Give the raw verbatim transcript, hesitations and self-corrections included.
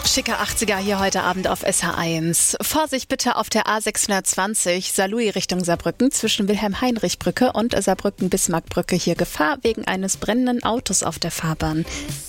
Schicker achtziger hier heute Abend auf S H eins. Vorsicht bitte auf der A sechshundertzwanzig Saarlouis Richtung Saarbrücken zwischen Wilhelm-Heinrich-Brücke und Saarbrücken-Bismarck-Brücke. Hier Gefahr wegen eines brennenden Autos auf der Fahrbahn.